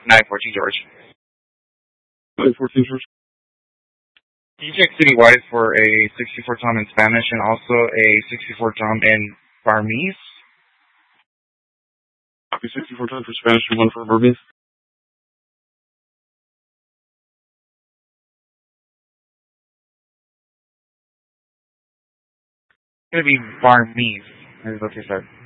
914 George. 914 George. Can you check citywide for a 64 tom in Spanish and also a 64 tom in Burmese? Copy 64 tom for Spanish and 1 for Burmese. It's going to be Burmese, is what you said.